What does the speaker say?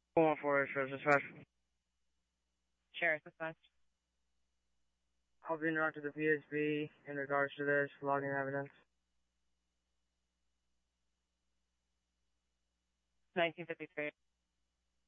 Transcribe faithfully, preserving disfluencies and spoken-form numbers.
One four shows dispatch. Sheriff dispatch. I'll be interrupted to P S B in regards to this logging evidence. nineteen fifty-three.